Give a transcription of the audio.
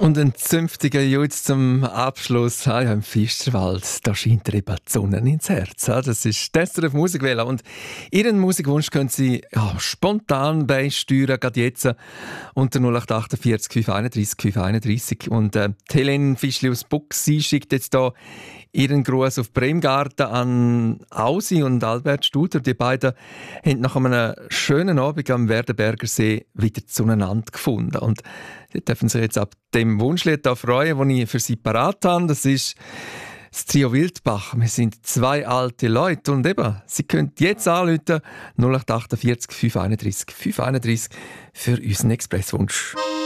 Und ein zünftiger Jutz zum Abschluss im Fisterwald. Da scheint dir eben die Sonne ins Herz. Das ist die SRF Musikwelle. Und Ihren Musikwunsch können Sie spontan beisteuern, gerade jetzt unter 0848 531 531. Und Helene Fischli aus Buchsi schickt jetzt hier ihren Gruß auf Bremgarten an Ausi und Albert Studer. Die beiden haben nach einem schönen Abend am Werdenberger See wieder zueinander gefunden. Und sie dürfen sich jetzt ab dem Wunschlied freuen, das ich für sie parat habe. Das ist das Trio Wildbach. Wir sind zwei alte Leute und eben, Sie können jetzt anrufen 0848 531 531 für unseren Expresswunsch.